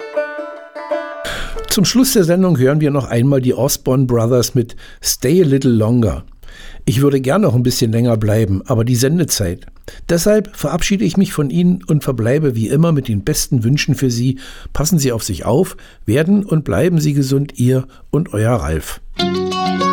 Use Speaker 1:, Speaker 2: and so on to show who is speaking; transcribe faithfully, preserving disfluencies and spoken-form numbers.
Speaker 1: Zum Schluss der Sendung hören wir noch einmal die Osborne Brothers mit Stay a Little Longer. Ich würde gern noch ein bisschen länger bleiben, aber die Sendezeit. Deshalb verabschiede ich mich von Ihnen und verbleibe wie immer mit den besten Wünschen für Sie. Passen Sie auf sich auf, werden und bleiben Sie gesund, Ihr und Euer Ralf.